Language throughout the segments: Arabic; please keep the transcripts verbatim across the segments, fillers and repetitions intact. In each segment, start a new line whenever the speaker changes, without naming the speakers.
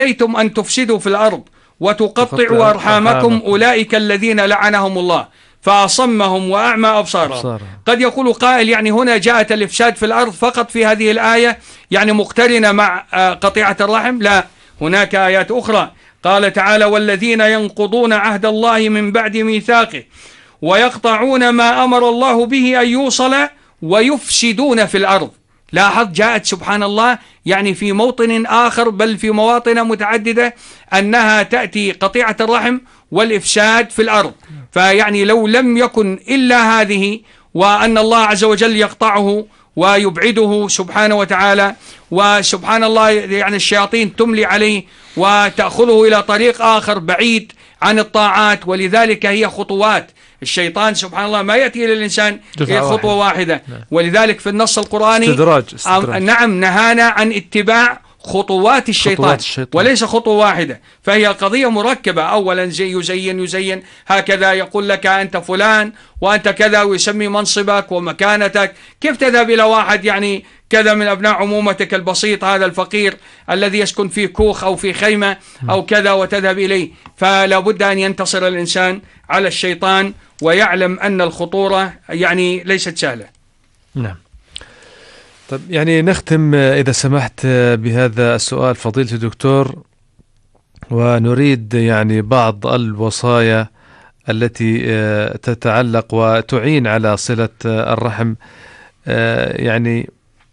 أتيتم أن تفسدوا في الأرض وتقطعوا أرحامكم أولئك الذين لعنهم الله فأصمهم وأعمى أبصارهم. قد يقول قائل يعني هنا جاءت الإفساد في الأرض فقط في هذه الآية يعني مقترنة مع قطيعة الرحم؟ لا، هناك آيات أخرى. قال تعالى: والذين ينقضون عهد الله من بعد ميثاقه ويقطعون ما أمر الله به أن يوصل ويفسدون في الأرض. لاحظ جاءت سبحان الله يعني في موطن آخر بل في مواطن متعددة أنها تأتي قطيعة الرحم والإفساد في الأرض. فيعني لو لم يكن إلا هذه وأن الله عز وجل يقطعه ويبعده سبحانه وتعالى، وسبحان الله يعني الشياطين تملي عليه وتأخذه إلى طريق آخر بعيد عن الطاعات. ولذلك هي خطوات الشيطان سبحان الله ما يأتي إلى الإنسان هي خطوة واحدة. ولذلك في النص القرآني
استدراج. استدراج.
نعم نهانا عن اتباع خطوات الشيطان, خطوات الشيطان وليس خطوة واحدة. فهي قضية مركبة. أولا زي يزين يزين هكذا يقول لك أنت فلان وأنت كذا ويسمي منصبك ومكانتك. كيف تذهب إلى واحد يعني كذا من أبناء عمومتك البسيط هذا الفقير الذي يسكن في كوخ أو في خيمة أو كذا وتذهب إليه؟ فلا بد أن ينتصر الإنسان على الشيطان ويعلم أن الخطورة يعني ليست سهلة.
نعم. طب يعني نختم إذا سمحت بهذا السؤال فضيلة الدكتور، ونريد يعني بعض الوصايا التي تتعلق وتعين على صلة الرحم. يعني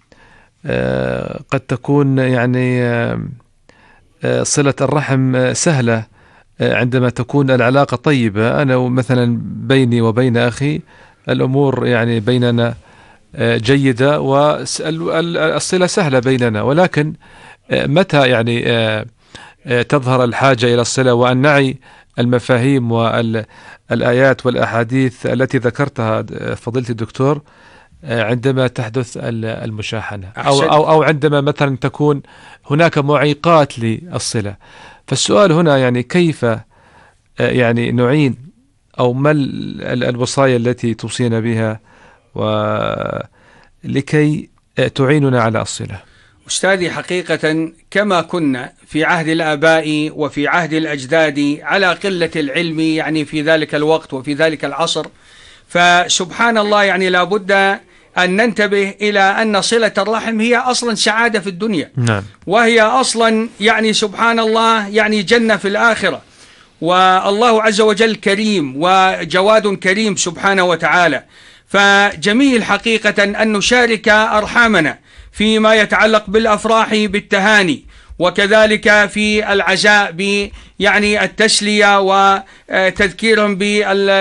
قد تكون يعني صلة الرحم سهلة عندما تكون العلاقة طيبة. أنا مثلا بيني وبين أخي الأمور يعني بيننا جيدة والصلة سهلة بيننا، ولكن متى يعني تظهر الحاجة إلى الصلة وأن نعي المفاهيم والآيات والأحاديث التي ذكرتها فضيلة الدكتور عندما تحدث المشاحنة أو, أو, أو عندما مثلا تكون هناك معيقات للصلة. فالسؤال هنا يعني كيف يعني نعين أو ما الوصايا التي توصينا بها ولكي تعيننا على الصلة؟
أستاذي حقيقة كما كنا في عهد الآباء وفي عهد الأجداد على قلة العلم يعني في ذلك الوقت وفي ذلك العصر، فسبحان الله يعني لابد أن ننتبه إلى أن صلة الرحم هي أصلا سعادة في الدنيا.
نعم.
وهي أصلا يعني سبحان الله يعني جنة في الآخرة. والله عز وجل كريم وجواد كريم سبحانه وتعالى. فجميل حقيقة أن نشارك أرحامنا فيما يتعلق بالأفراح بالتهاني، وكذلك في العزاء ب يعني التسلية وتذكيرهم ب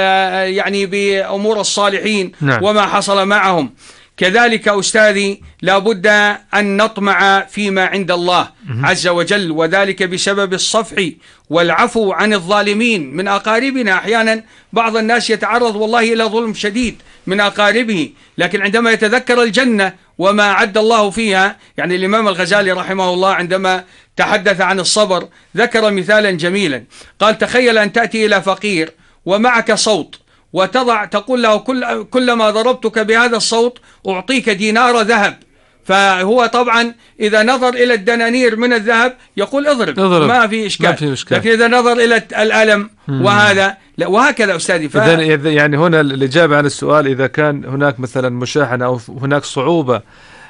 يعني بأمور الصالحين. نعم. وما حصل معهم. كذلك أستاذي لابد أن نطمع فيما عند الله عز وجل، وذلك بسبب الصفح والعفو عن الظالمين من أقاربنا. أحيانا بعض الناس يتعرض والله إلى ظلم شديد من أقاربه، لكن عندما يتذكر الجنة وما أعد الله فيها، يعني الإمام الغزالي رحمه الله عندما تحدث عن الصبر ذكر مثالا جميلا. قال: تخيل أن تأتي إلى فقير ومعك صوت وتضع تقول له كل كلما ضربتك بهذا الصوت أعطيك دينار ذهب. فهو طبعا إذا نظر إلى الدنانير من الذهب يقول اضرب, اضرب. ما في إشكال. ما في إشكال. لكن إذا نظر إلى الألم مم. وهذا لا، وهكذا أستاذي. ف...
يعني هنا الإجابة عن السؤال إذا كان هناك مثلا مشاحنة أو هناك صعوبة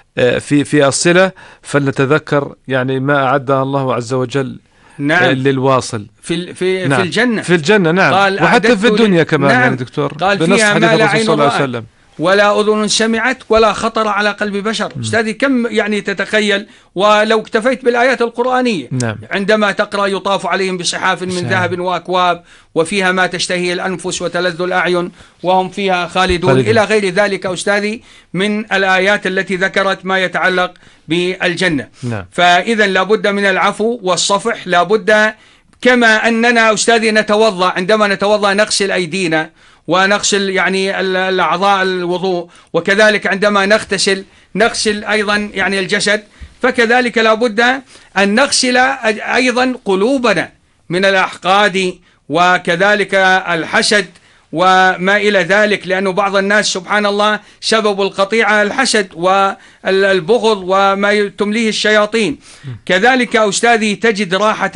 في في الصلة فلنتذكر يعني ما أعدها الله عز وجل. نعم. للواصل
في في
نعم.
في الجنة.
في الجنة نعم. وحتى في الدنيا كمان. نعم. يعني دكتور
قال فيها ما لا عين رأت ولا أذن سمعت ولا خطر على قلب بشر. أستاذي كم يعني تتخيل ولو اكتفيت بالآيات القرآنية.
نعم.
عندما تقرأ يطاف عليهم بصحاف من صحيح. ذهب وأكواب وفيها ما تشتهي الأنفس وتلذ الأعين وهم فيها خالدون, خالدون. إلى غير ذلك أستاذي من الآيات التي ذكرت ما يتعلق بالجنة.
نعم.
فإذا لابد من العفو والصفح. لابد كما أننا أستاذي نتوضأ، عندما نتوضأ نغسل أيدينا ونغسل يعني الأعضاء الوضوء، وكذلك عندما نغتسل نغسل أيضا يعني الجسد، فكذلك لابد أن نغسل أيضا قلوبنا من الأحقاد وكذلك الحسد وما إلى ذلك، لأنه بعض الناس سبحان الله سبب القطيعة الحسد والبغض وما تمليه الشياطين. كذلك أستاذي تجد راحة